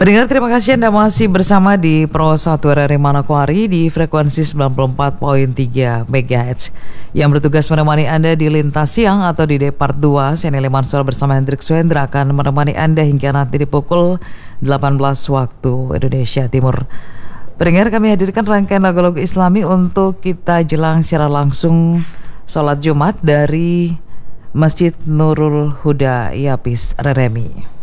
Pendengar, terima kasih Anda masih bersama di Pro 1 RRI Manokwari di frekuensi 94.3 MHz yang bertugas menemani Anda di Lintas Siang atau di Depart 2. Saya Nelly Mansur bersama Hendrik Swendra akan menemani Anda hingga nanti di pukul 18 waktu Indonesia Timur. Pendengar, kami hadirkan rangkaian lagu-lagu Islami untuk kita jelang secara langsung sholat Jumat dari Masjid Nurul Huda Yapis Reremi.